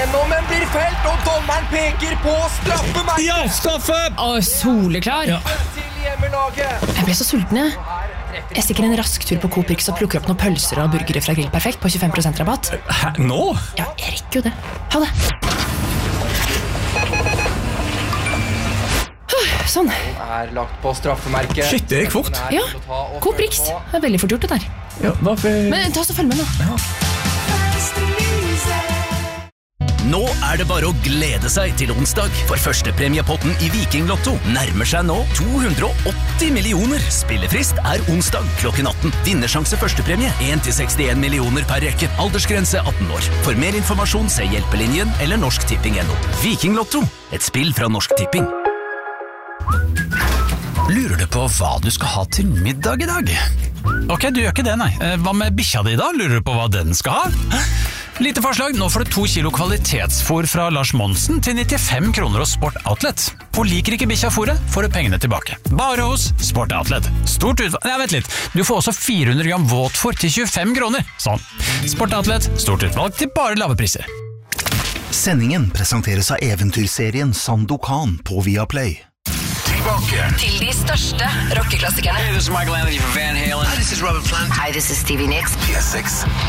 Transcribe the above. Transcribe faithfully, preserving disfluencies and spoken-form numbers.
igjennom, men blir felt, og dommeren peker på straffemerket. Ja, straffe! Å, soleklar. Ja. Til hjemmelaget. Jeg ble så sulten, jeg. Jeg stikker en rask tur på Coop Rix og plukker opp noen pølser og burgere fra Grill Perfekt på tjuefem prosent rabatt. Hæ, nå? Ja, jeg rekker jo det. Ha det. Sånn. Er lagt på straffemerket. Shit, det gikk fort. Ja, Coop Rix. Det er veldig fort gjort det der. Ja, hvorfor? Men ta oss og følg med nå. Ja. Nå er det bare å glede seg til onsdag, for førstepremiepotten i Viking Lotto nærmer seg nå to hundre og åtti millioner. Spillefrist er onsdag klokken atten. Vinnersjanse førstepremie en til sekstien millioner per rekke. Aldersgrense atten år. For mer informasjon se Hjelpelinjen eller Norsk Tipping punktum no. Viking Lotto, et spill fra Norsk Tipping. Lurer du på hva du skal ha til middag i dag? Ok, du gjør ikke det, nei. Hva med bikkja di da? Lurer du på hva den skal ha? Lite forslag, nå får du to kilo kvalitetsfôr fra Lars Monsen til nittifem kroner hos Sport Outlet. Og liker ikke bikkja fôret, får du pengene tilbake. Bare hos Sport Outlet. Stort utvalg... Nei, vent litt. Du får også fire hundre gram våtfôr til tjuefem kroner. Sånn. Sport Outlet, stort utvalg til bare lave priser. Sendingen presenteres av eventyrserien Sandokan på Viaplay. Tilbake til de største rockeklassikerne. Hey, this is Michael Anthony from Van Halen. Hi, this is Robert Plant. Hi, this is Stevie Nicks. P S seks